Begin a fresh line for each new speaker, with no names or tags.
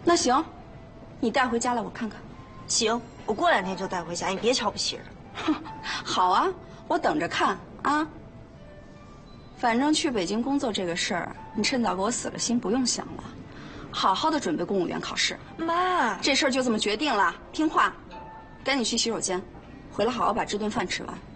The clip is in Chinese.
那行，你带回家来我看看。
行，我过2天就带回家，你别瞧不起人。
哼，好啊，我等着看啊。反正去北京工作这个事儿，你趁早给我死了心，不用想了，好好的准备公务员考试。
妈，
这事儿就这么决定了，听话，赶紧去洗手间，回来好好把这顿饭吃完。